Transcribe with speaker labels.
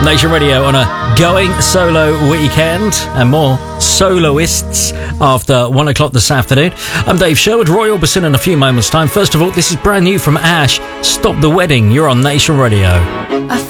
Speaker 1: Nation Radio on a going solo weekend and more soloists after 1 o'clock this afternoon. I'm Dave Sherwood, Roy Orbison in a few moments' time. First of all, this is brand new from Ash, Stop the Wedding. You're on Nation Radio.